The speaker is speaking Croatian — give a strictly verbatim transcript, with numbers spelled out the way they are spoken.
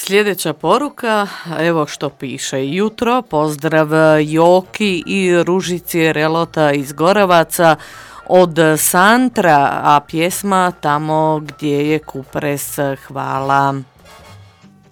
Sljedeća poruka, evo što piše. Jutro, pozdrav Joki i Ružici Relota iz Goravaca od Santra, a pjesma Tamo gdje je kupres. Hvala.